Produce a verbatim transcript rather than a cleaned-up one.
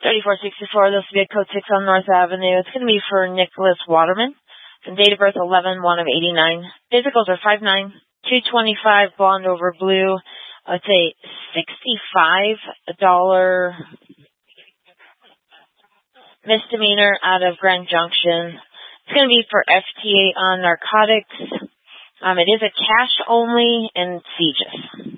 thirty-four sixty-four, this will be a code six on North Avenue. It's going to be for Nicholas Waterman. And date of birth eleven one of eighty-nine. Physicals are five nine, two twenty-five, blonde over blue. I would say sixty-five dollars misdemeanor out of Grand Junction. It's going to be for F T A on narcotics. Um, it is a cash only and C J I S.